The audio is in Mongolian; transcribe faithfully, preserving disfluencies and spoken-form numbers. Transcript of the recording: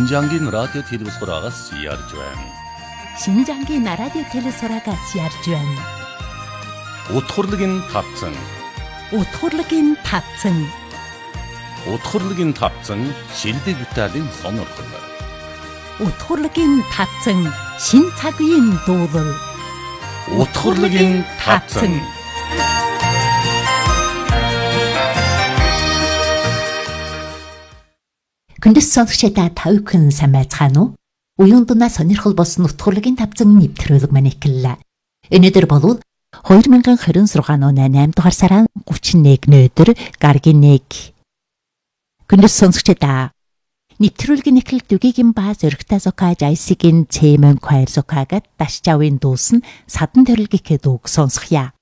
신장긴 라디오 телевизор아가 씨알주엔 신장긴 라디오 телевизор아가 씨알주엔 오토르긴 탑승 오토르긴 탑승 오토르긴 탑승 실드 비탈린 선어클라 오토르긴 탑승 신차구인 도들 오토르긴 탑승 Күндэс сонсогчдаа тав хүн сайн байцгаана уу? Уян дунаа сонирхол болсон утгуулагын тавцан нэвтрүүлэг маань эхэллээ. Өнөөдөр болвол two thousand twenty-six оны eight дугаар сарын thirty-first өдөр гаргийн нэг. Күндэс сонсогчдаа нэвтрүүлгийн эхлэл дүгигийн ба зөрөгтэй зокааж айсигийн цэмэн khoir зокаагаад дашчаавын дуусан садан төрөлгийнхээ дууг сонсгоё.